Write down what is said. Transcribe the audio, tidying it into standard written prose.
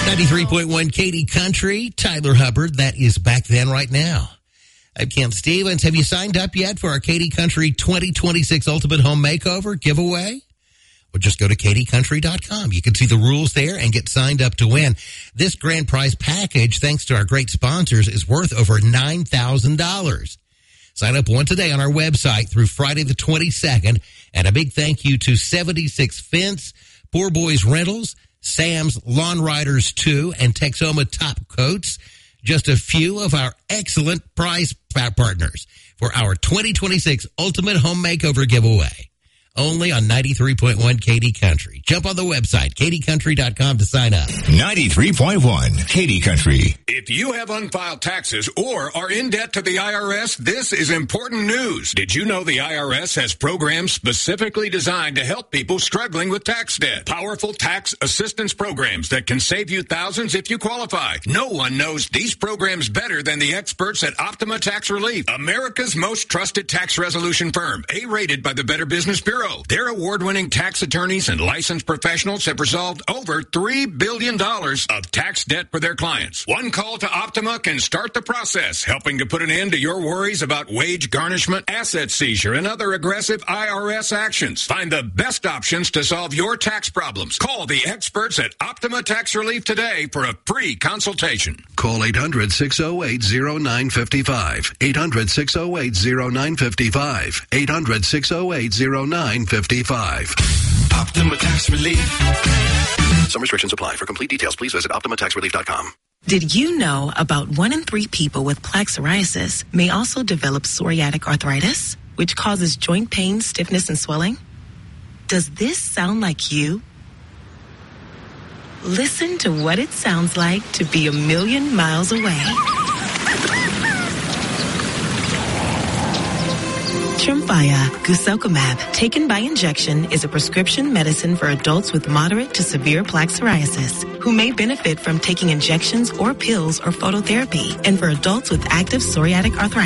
93.1 Katy Country, Tyler Hubbard. That is Back Then Right Now. I'm Kent Stevens. Have you signed up yet for our Katy Country 2026 Ultimate Home Makeover giveaway? Well, just go to katycountry.com. You can see the rules there and get signed up to win. This grand prize package, thanks to our great sponsors, is worth over $9,000. Sign up once a day on our website through Friday the 22nd. And a big thank you to 76 Fence, Poor Boys Rentals, Sam's Lawn Riders 2, and Texoma Top Coats. Just a few of our excellent prize partners for our 2026 Ultimate Home Makeover giveaway. Only on 93.1 Katy Country. Jump on the website, katycountry.com, to sign up. 93.1 Katy Country. If you have unfiled taxes or are in debt to the IRS, this is important news. Did you know the IRS has programs specifically designed to help people struggling with tax debt? Powerful tax assistance programs that can save you thousands if you qualify. No one knows these programs better than the experts at Optima Tax Relief, America's most trusted tax resolution firm, A-rated by the Better Business Bureau. Their award-winning tax attorneys and licensed professionals have resolved over $3 billion of tax debt for their clients. One call to Optima can start the process, helping to put an end to your worries about wage garnishment, asset seizure, and other aggressive IRS actions. Find the best options to solve your tax problems. Call the experts at Optima Tax Relief today for a free consultation. Call 800-608-0955. 800-608-0955. 800-608-0955. Optima Tax Relief. Some restrictions apply. For complete details, please visit OptimaTaxRelief.com. Did you know about 1 in 3 people with plaque psoriasis may also develop psoriatic arthritis, which causes joint pain, stiffness, and swelling? Does this sound like you? Listen to what it sounds like to be a million miles away. Tremfya guselkumab, taken by injection, is a prescription medicine for adults with moderate to severe plaque psoriasis who may benefit from taking injections or pills or phototherapy, and for adults with active psoriatic arthritis.